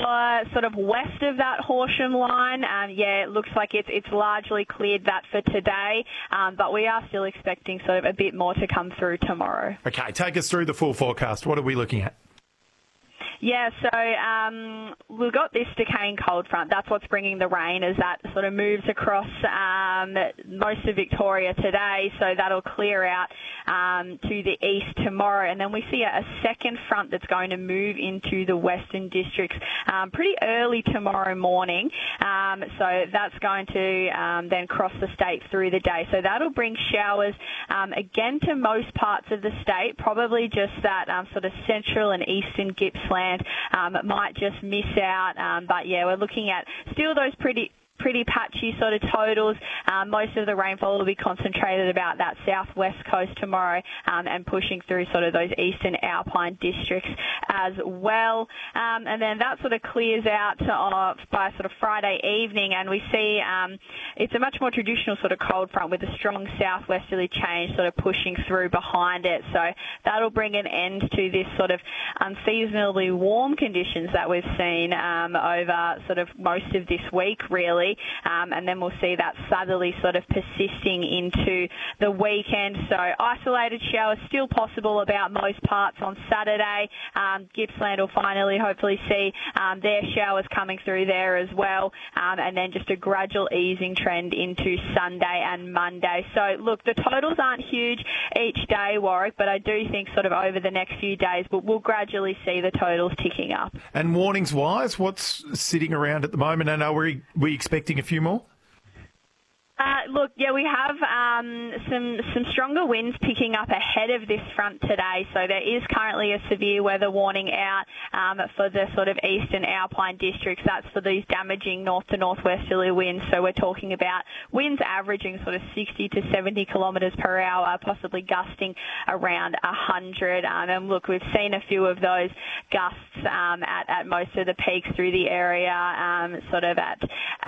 sort of west of that Horsham line, it looks like it's largely cleared that for today, but we are still expecting sort of a bit more to come through tomorrow. Okay, take us through the full forecast. What are we looking at? Yeah, so we've got this decaying cold front. That's what's bringing the rain as that sort of moves across most of Victoria today. So that'll clear out to the east tomorrow. And then we see a second front that's going to move into the western districts pretty early tomorrow morning. So that's going to then cross the state through the day. So that'll bring showers again to most parts of the state, probably just that sort of central and eastern Gippsland might just miss out. But yeah, we're looking at still those pretty patchy sort of totals. Most of the rainfall will be concentrated about that southwest coast tomorrow and pushing through sort of those eastern alpine districts as well. And then that sort of clears out by sort of Friday evening, and we see it's a much more traditional sort of cold front with a strong southwesterly change sort of pushing through behind it. So that'll bring an end to this sort of unseasonably warm conditions that we've seen over sort of most of this week, really. And then we'll see that southerly sort of persisting into the weekend. So isolated showers still possible about most parts on Saturday. Gippsland will finally hopefully see their showers coming through there as well. And then just a gradual easing trend into Sunday and Monday. So look, the totals aren't huge each day, Warwick, but I do think sort of over the next few days we'll gradually see the totals ticking up. And warnings-wise, what's sitting around at the moment? And are we expecting a few more? Look, yeah, we have some stronger winds picking up ahead of this front today. So there is currently a severe weather warning out for the sort of eastern alpine districts. That's for these damaging north to northwesterly winds. So we're talking about winds averaging sort of 60 to 70 kilometres per hour, possibly gusting around 100. And look, we've seen a few of those gusts at most of the peaks through the area, sort of at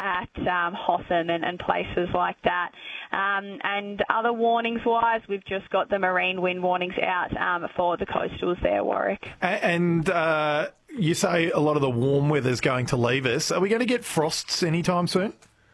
Hotham and places like that. And other warnings-wise, we've just got the marine wind warnings out for the coastals there, Warwick. And you say a lot of the warm weather's going to leave us. Are we going to get frosts anytime soon?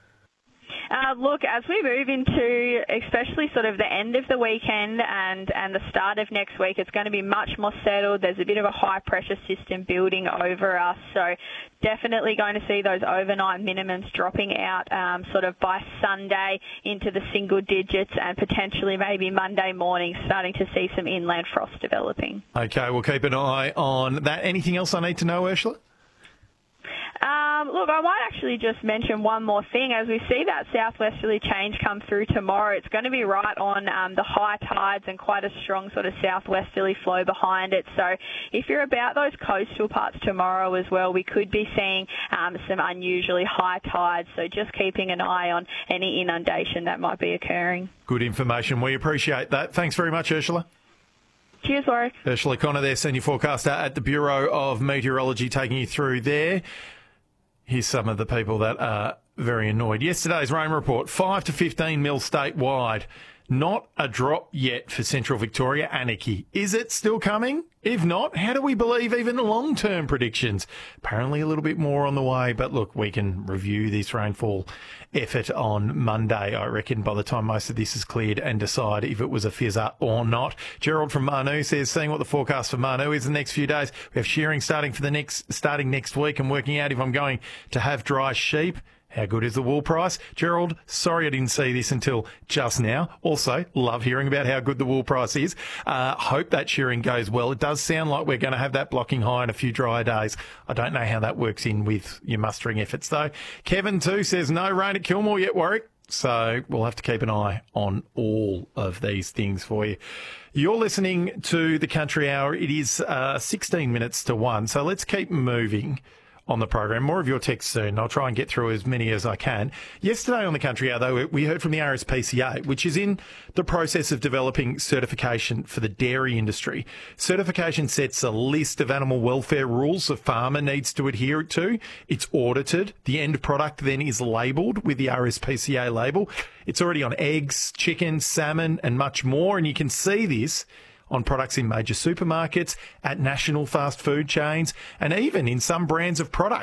Look, as we move into especially sort of the end of the weekend and the start of next week, it's going to be much more settled. There's a bit of a high-pressure system building over us, so definitely going to see those overnight minimums dropping out sort of by Sunday into the single digits and potentially maybe Monday morning starting to see some inland frost developing. Okay, we'll keep an eye on that. Anything else I need to know, Ursula? Look, I might actually just mention one more thing. As we see that southwesterly change come through tomorrow, it's going to be right on the high tides and quite a strong sort of southwesterly flow behind it. So if you're about those coastal parts tomorrow as well, we could be seeing some unusually high tides. So just keeping an eye on any inundation that might be occurring. Good information. We appreciate that. Thanks very much, Ursula. Cheers, Warwick. Ursula Connor there, Senior Forecaster at the Bureau of Meteorology, taking you through there. Here's some of the people that are very annoyed. Yesterday's rain report, 5 to 15 mil statewide. Not a drop yet for Central Victoria. Anarchy. Is it still coming? If not, how do we believe even long-term predictions? Apparently a little bit more on the way, but look, we can review this rainfall effort on Monday, I reckon, by the time most of this is cleared, and decide if it was a fizzer or not. Gerald from Manu says, seeing what the forecast for Manu is the next few days, we have shearing starting next week and working out if I'm going to have dry sheep. How good is the wool price? Gerald, sorry I didn't see this until just now. Also, love hearing about how good the wool price is. Hope that shearing goes well. It does sound like we're going to have that blocking high in a few drier days. I don't know how that works in with your mustering efforts, though. Kevin, too, says no rain at Kilmore yet, Warwick. So we'll have to keep an eye on all of these things for you. You're listening to The Country Hour. It is 16 minutes to 1, so let's keep moving on the program. More of your texts soon. I'll try and get through as many as I can. Yesterday on the Country Hour, though, we heard from the RSPCA, which is in the process of developing certification for the dairy industry. Certification sets a list of animal welfare rules a farmer needs to adhere to. It's audited. The end product then is labelled with the RSPCA label. It's already on eggs, chicken, salmon, and much more. And you can see this on products in major supermarkets, at national fast food chains, and even in some brands of products.